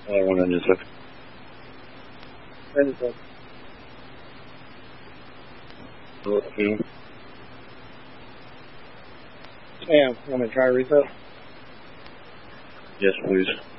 One in a second. Yeah, want me to try to reset? Yes, please.